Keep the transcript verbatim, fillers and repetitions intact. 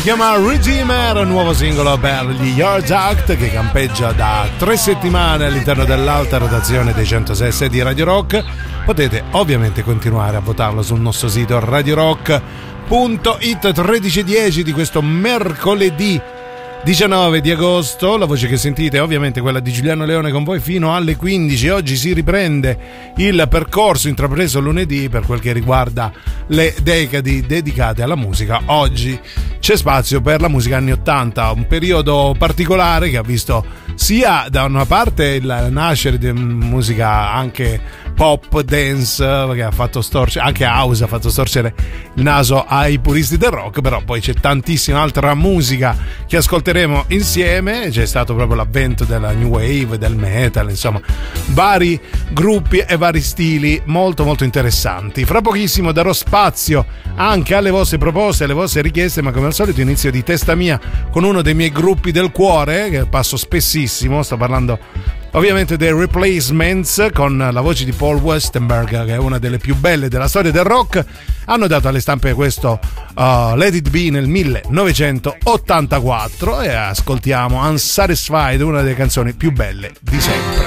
chiama Redeemer, nuovo singolo per gli Yard Act che campeggia da tre settimane all'interno dell'alta rotazione dei centosei di Radio Rock. Potete ovviamente continuare a votarlo sul nostro sito radio rock punto it. Tredici e dieci di questo mercoledì diciannove di agosto. La voce che sentite è ovviamente quella di Giuliano Leone con voi fino alle quindici. Oggi si riprende il percorso intrapreso lunedì per quel che riguarda le decadi dedicate alla musica. Oggi c'è spazio per la musica anni ottanta, un periodo particolare che ha visto sia da una parte il nascere di musica anche pop, dance, che ha fatto storcere, anche house ha fatto storcere il naso ai puristi del rock, però poi c'è tantissima altra musica che ascolteremo insieme. C'è stato proprio l'avvento della new wave, del metal, insomma vari gruppi e vari stili molto molto interessanti. Fra pochissimo darò spazio anche alle vostre proposte, alle vostre richieste, ma come al solito inizio di testa mia con uno dei miei gruppi del cuore che passo spessissimo. Sto parlando ovviamente dei Replacements, con la voce di Paul Westenberg, che è una delle più belle della storia del rock. Hanno dato alle stampe questo uh, Let It Be nel millenovecentottantaquattro e ascoltiamo Unsatisfied, una delle canzoni più belle di sempre.